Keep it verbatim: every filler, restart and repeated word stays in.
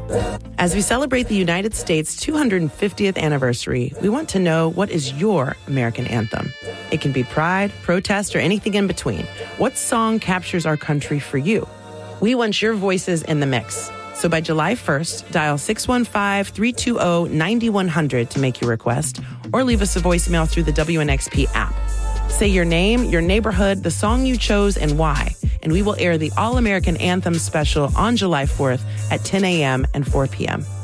As we celebrate the United States' two hundred fiftieth anniversary, we want to know, what is your American anthem? It can be pride, protest, or anything in between. What song captures our country for you? We want your voices in the mix. So by July first, dial six one five, three two zero, nine one zero zero to make your request, or leave us a voicemail through the W N X P app. Say your name, your neighborhood, the song you chose, and why. And we will air the All-American Anthem special on July fourth at ten a.m. and four p.m.